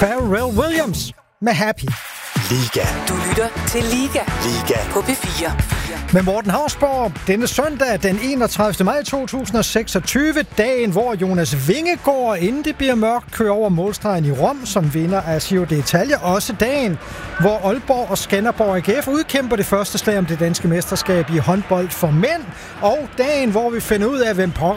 Pharrell Williams med Happy. Liga. Du lytter til Liga. Liga. På P4. Med Morten Hausborg denne søndag den 31. maj 2026, dagen hvor Jonas Vingegaard, inden det bliver mørkt, kører over målstregen i Rom som vinder af Giro d'Italia. Også dagen, hvor Aalborg og Skanderborg AGF udkæmper det første slag om det danske mesterskab i håndbold for mænd. Og dagen, hvor vi finder ud af, hvem